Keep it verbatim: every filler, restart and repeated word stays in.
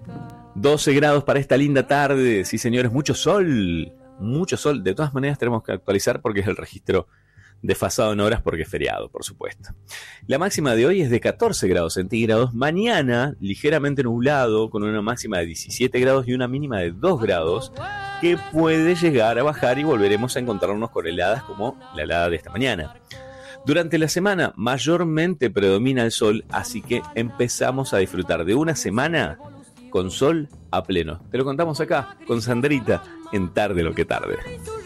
doce grados para esta linda tarde. Sí, señores, mucho sol. Mucho sol. De todas maneras tenemos que actualizar porque es el registro desfasado en horas porque es feriado, por supuesto. La máxima de hoy es de catorce grados centígrados. Mañana, ligeramente nublado, con una máxima de diecisiete grados y una mínima de dos grados, que puede llegar a bajar y volveremos a encontrarnos con heladas como la helada de esta mañana. Durante la semana, mayormente predomina el sol, así que empezamos a disfrutar de una semana con sol a pleno. Te lo contamos acá, con Sandrita, en Tarde lo que tarde.